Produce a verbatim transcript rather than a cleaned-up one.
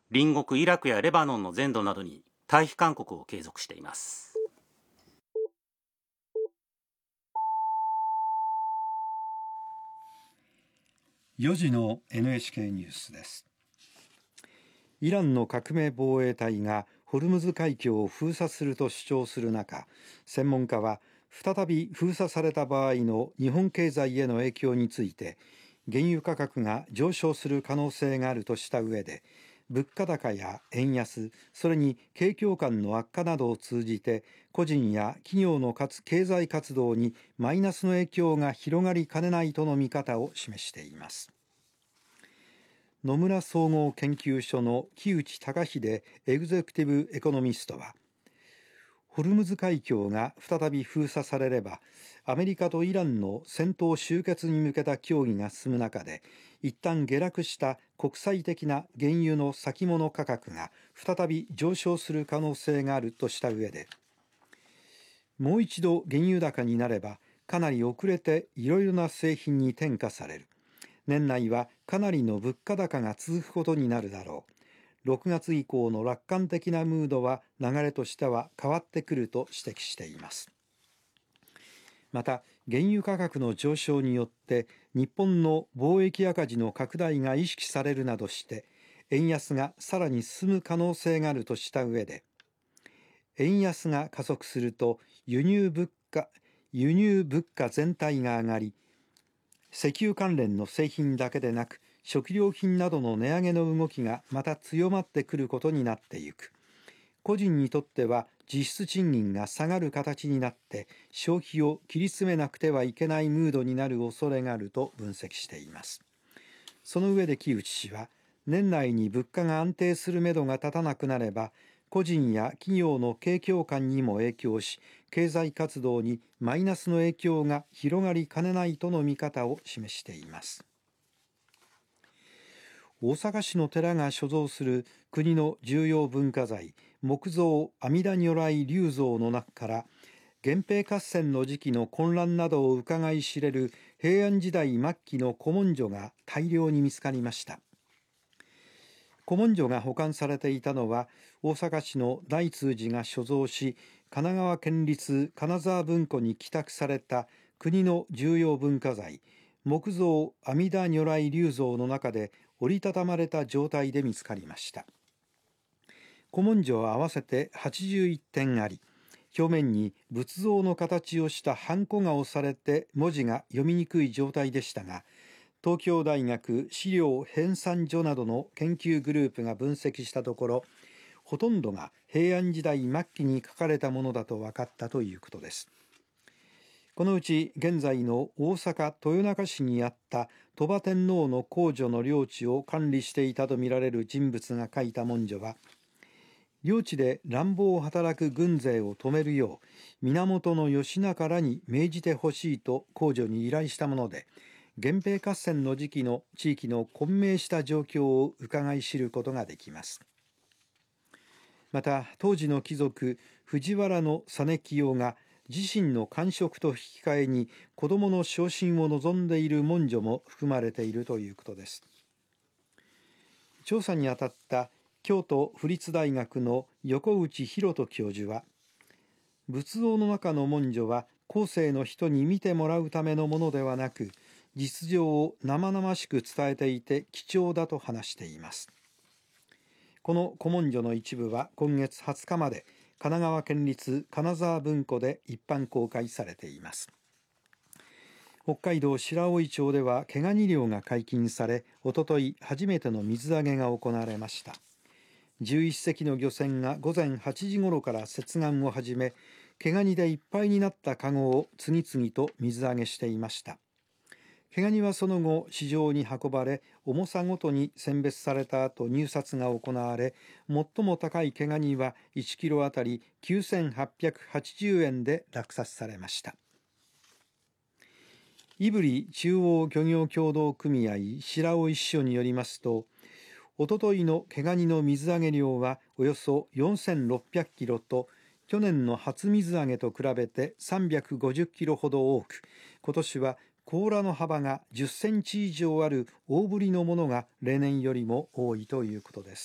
隣国イラクやレバノンの全土などに退避勧告を継続しています。 よじの エヌエイチケー ニュースです。イランの革命防衛隊がホルムズ海峡を封鎖すると主張する中、専門家は再び封鎖された場合の日本経済への影響について、原油価格が上昇する可能性があるとした上で、物価高や円安、それに景況感の悪化などを通じて個人や企業の経済活動にマイナスの影響が広がりかねないとの見方を示しています。野村総合研究所の木内隆秀エグゼクティブエコノミストは、ホルムズ海峡が再び封鎖されれば、アメリカとイランの戦闘終結に向けた協議が進む中で、一旦下落した国際的な原油の先物価格が再び上昇する可能性があるとした上で、もう一度原油高になればかなり遅れていろいろな製品に転嫁される。年内はかなりの物価高が続くことになるだろう。ろくがつ以降の楽観的なムードは流れとしては変わってくると指摘しています。また、原油価格の上昇によって日本の貿易赤字の拡大が意識されるなどして円安がさらに進む可能性があるとした上で、円安が加速すると輸入物価輸入物価全体が上がり、石油関連の製品だけでなく食料品などの値上げの動きがまた強まってくることになっていく。個人にとっては実質賃金が下がる形になって消費を切り詰めなくてはいけないムードになる恐れがあると分析しています。その上で木内氏は、年内に物価が安定するめどが立たなくなれば個人や企業の景況感にも影響し、経済活動にマイナスの影響が広がりかねないとの見方を示しています。大阪市の寺が所蔵する国の重要文化財木造阿弥陀如来立像の中から源平合戦の時期の混乱などを伺い知れる平安時代末期の古文書が大量に見つかりました。古文書が保管されていたのは大阪市の大通寺が所蔵し、神奈川県立金沢文庫に寄託された国の重要文化財木造阿弥陀如来立像の中で折りたたまれた状態で見つかりました。古文書は合わせてはちじゅういってんあり、表面に仏像の形をしたハンコが押されて文字が読みにくい状態でしたが、東京大学資料編纂所などの研究グループが分析したところ、ほとんどが平安時代末期に書かれたものだと分かったということです。このうち現在の大阪豊中市にあった鳥羽天皇の皇女の領地を管理していたとみられる人物が書いた文書は、領地で乱暴を働く軍勢を止めるよう源義仲らに命じてほしいと皇女に依頼したもので、源平合戦の時期の地域の混迷した状況を伺い知ることができます。また当時の貴族藤原の実清が自身の官職と引き換えに子どもの昇進を望んでいる文書も含まれているということです。調査にあたった京都府立大学の横内博人教授は、仏像の中の文書は後世の人に見てもらうためのものではなく、実情を生々しく伝えていて貴重だと話しています。この古文書の一部は今月はつかまで神奈川県立金沢文庫で一般公開されています。北海道白老町では毛ガニ漁が解禁され、おととい初めての水揚げが行われました。じゅういっせきの漁船が午前はちじごろから接岸を始め、毛ガニでいっぱいになったかごを次々と水揚げしていました。毛ガニはその後市場に運ばれ、重さごとに選別された後入札が行われ、最も高い毛ガニはいちキロあたりきゅうせんはっぴゃくはちじゅうえんで落札されました。胆振中央漁業協同組合白老支所によりますと、おとといの毛ガニの水揚げ量はおよそよんせんろっぴゃくキロと、去年の初水揚げと比べてさんびゃくごじゅっキロほど多く、今年は甲羅の幅がじゅっセンチ以上ある大ぶりのものが例年よりも多いということです。